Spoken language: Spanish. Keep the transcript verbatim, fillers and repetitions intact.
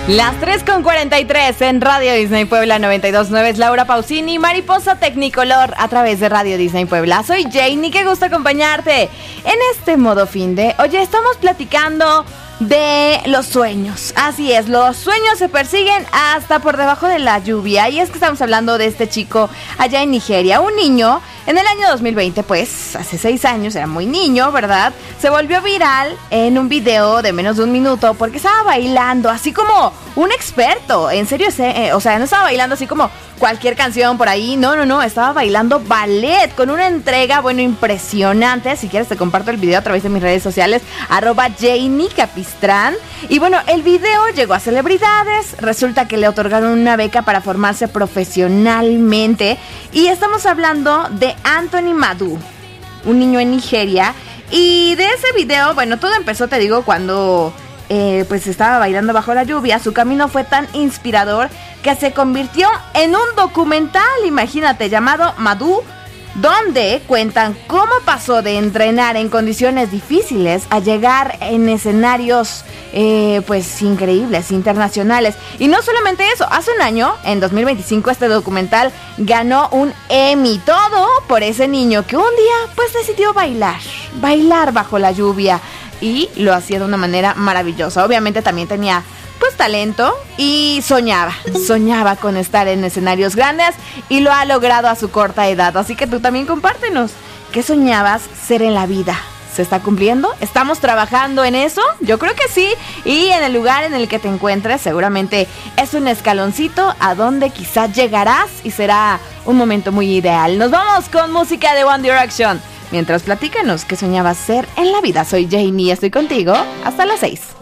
Las tres con cuarenta y tres en Radio Disney Puebla noventa y dos punto nueve es Laura Pausini, Mariposa Tecnicolor a través de Radio Disney Puebla. Soy Janie, qué gusto acompañarte en este modo fin de... Oye, estamos platicando de los sueños. Así es, los sueños se persiguen hasta por debajo de la lluvia. Y es que estamos hablando de este chico allá en Nigeria, un niño. En el año dos mil veinte, pues, hace seis años, era muy niño, ¿verdad? Se volvió viral en un video de menos de un minuto porque estaba bailando así como un experto. En serio, eh, o sea, no estaba bailando así como cualquier canción por ahí. No, no, no, estaba bailando ballet con una entrega, bueno, impresionante. Si quieres te comparto el video a través de mis redes sociales, arroba Janie Capistrán. Y bueno, el video llegó a celebridades. Resulta que le otorgaron una beca para formarse profesionalmente. Y estamos hablando de Anthony Madu, un niño en Nigeria. Y de ese video, bueno, todo empezó, te digo, cuando eh, pues estaba bailando bajo la lluvia. Su camino fue tan inspirador que se convirtió en un documental, imagínate, llamado Madu, donde cuentan cómo pasó de entrenar en condiciones difíciles a llegar en escenarios eh, pues increíbles, internacionales. Y no solamente eso, hace un año, en dos mil veinticinco, este documental ganó un Emmy, todo por ese niño que un día pues decidió bailar, bailar bajo la lluvia, y lo hacía de una manera maravillosa. Obviamente también tenía pues talento y soñaba, soñaba con estar en escenarios grandes y lo ha logrado a su corta edad. Así que tú también compártenos, ¿qué soñabas ser en la vida? ¿Se está cumpliendo? ¿Estamos trabajando en eso? Yo creo que sí. Y en el lugar en el que te encuentres seguramente es un escaloncito a donde quizás llegarás y será un momento muy ideal. Nos vamos con música de One Direction. Mientras platícanos qué soñabas ser en la vida. Soy Janie y estoy contigo hasta las seis.